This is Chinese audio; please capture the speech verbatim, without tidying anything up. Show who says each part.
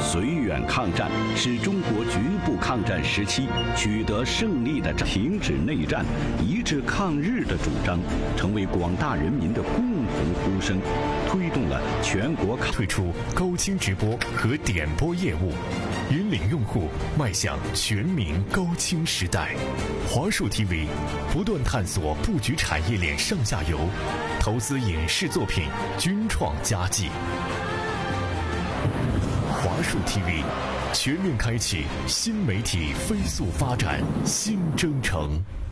Speaker 1: 绥远抗战是中国局部抗战时期取得胜利的停止内战、一致抗日的主张，成为广大人民的共同呼声，推动了全国抗
Speaker 2: 推出高清直播和点播业务，引领用户迈向全民高清时代。华数 T V 不断探索布局产业链上下游，投资影视作品，均创佳绩。华数 T V 全面开启新媒体飞速发展新征程。